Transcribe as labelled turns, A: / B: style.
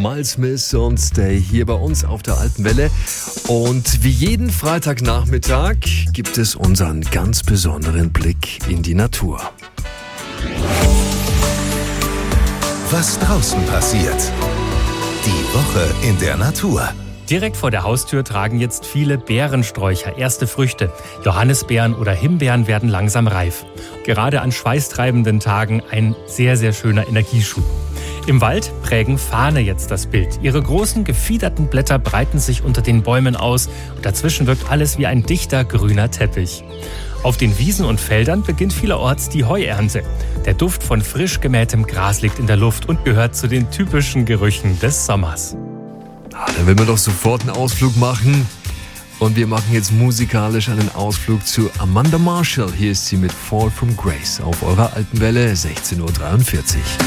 A: Miles Smith und Stay hier bei uns auf der Alten Welle. Und wie jeden Freitagnachmittag gibt es unseren ganz besonderen Blick in die Natur.
B: Was draußen passiert. Die Woche in der Natur.
C: Direkt vor der Haustür tragen jetzt viele Beerensträucher erste Früchte. Johannisbeeren oder Himbeeren werden langsam reif. Gerade an schweißtreibenden Tagen ein sehr, sehr schöner Energieschub. Im Wald prägen Farne jetzt das Bild. Ihre großen, gefiederten Blätter breiten sich unter den Bäumen aus und dazwischen wirkt alles wie ein dichter grüner Teppich. Auf den Wiesen und Feldern beginnt vielerorts die Heuernte. Der Duft von frisch gemähtem Gras liegt in der Luft und gehört zu den typischen Gerüchen des Sommers.
A: Dann will man doch sofort einen Ausflug machen. Und wir machen jetzt musikalisch einen Ausflug zu Amanda Marshall. Hier ist sie mit Fall from Grace auf eurer Alten Welle 16:43 Uhr.